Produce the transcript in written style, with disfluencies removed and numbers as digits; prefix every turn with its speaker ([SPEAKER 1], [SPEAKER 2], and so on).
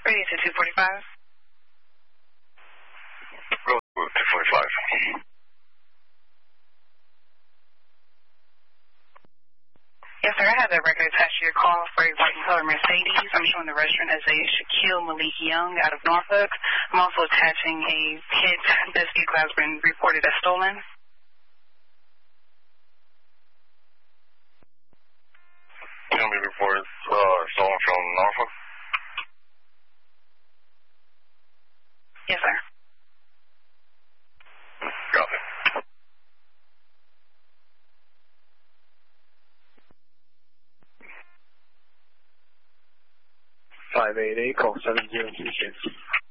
[SPEAKER 1] Ready to 245.
[SPEAKER 2] Go to 245.
[SPEAKER 1] Yes, sir. I have that record attached to your call for a white and color Mercedes. I'm showing the registrant as a Shaquille Malik Young out of Norfolk. I'm also attaching a hit this vehicle has been reported as stolen.
[SPEAKER 2] Can be reported stolen from Norfolk?
[SPEAKER 1] Yes, sir.
[SPEAKER 2] Copy.
[SPEAKER 3] 588, call 702.